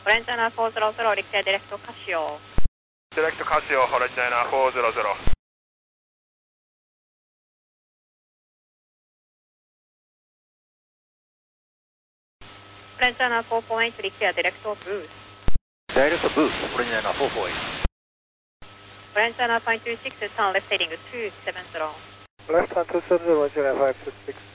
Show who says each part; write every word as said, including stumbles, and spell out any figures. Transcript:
Speaker 1: Orange China four zero zero, require direct to Casio.
Speaker 2: Direct to Casio, Orange China four zero zero.
Speaker 1: Orange China four four eight, require direct to Booth.
Speaker 3: Direct booth, Orange China four four eight.
Speaker 1: Orange China five two six, turn left heading two seven zero.
Speaker 4: Left on two seven zero, Orange China five two six.